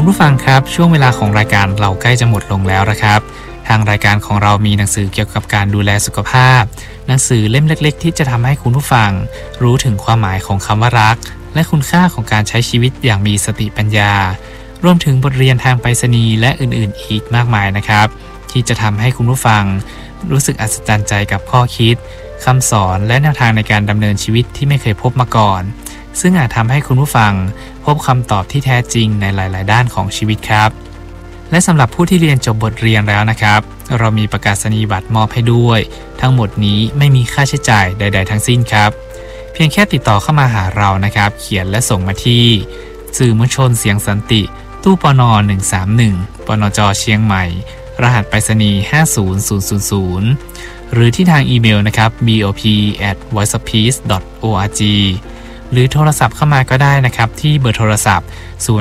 คุณผู้ฟังครับช่วงเวลาของรายการเราใกล้จะหมดลงแล้วนะครับทางรายการของเรามีหนังสือเกี่ยวกับการดูแลสุขภาพหนังสือเล่มเล็กๆที่จะทำให้คุณผู้ฟังรู้ถึงความหมายของคำว่ารักและคุณค่าของการใช้ชีวิตอย่างมีสติปัญญารวมถึงบทเรียนทางไปรษณีย์และอื่นๆอีกมากมายนะครับที่จะทำให้คุณผู้ฟังรู้สึกอัศจรรย์ใจกับข้อคิดคำสอนและแนวทางในการดำเนินชีวิตที่ไม่เคยพบมาก่อนซึ่งอาจทำให้คุณผู้ฟังพบคำตอบที่แท้จริงในหลายๆด้านของชีวิตครับและสำหรับผู้ที่เรียนจบบทเรียนแล้วนะครับเรามีประกาศนียบัตรมอบให้ด้วยทั้งหมดนี้ไม่มีค่าใช้จ่ายใดๆทั้งสิ้นครับเพียงแค่ติดต่อเข้ามาหาเรานะครับเขียนและส่งมาที่สื่อมวลชนเสียงสันติตู้ปน131ปนจเชียงใหม่รหัสไปรษณีย์50000หรือที่ทางอีเมลนะครับ bop@voiceofpeace.org หรือโทรศัพท์เข้ามาก็ได้นะครับที่เบอร์โทรศัพท์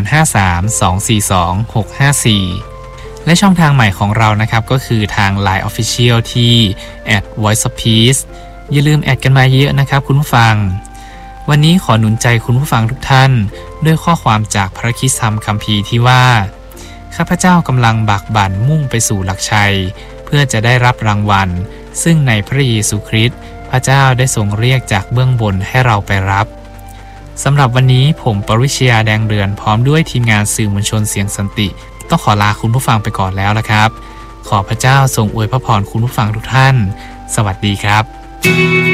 0532422654และช่องทางใหม่ของเรานะครับก็คือทาง LINE Official ที่ @voiceofpeace อย่าลืมแอดกันมาเยอะนะครับคุณผู้ฟังวันนี้ขอหนุนใจคุณผู้ฟังทุกท่านด้วยข้อความจากพระคริสตธรรมคัมภีร์ที่ว่าข้าพเจ้ากำลังบากบั่นมุ่งไปสู่หลักชัยเพื่อจะได้รับรางวัลซึ่งในพระเยซูคริสต์พระเจ้าได้ทรงเรียกจากเบื้องบนให้เราไปรับสำหรับวันนี้ผมปริชยาแดงเรือนพร้อมด้วยทีมงานสื่อมวลชนเสียงสันติต้องขอลาคุณผู้ฟังไปก่อนแล้วละครับขอพระเจ้าทรงอวยพระพรคุณผู้ฟังทุกท่านสวัสดีครับ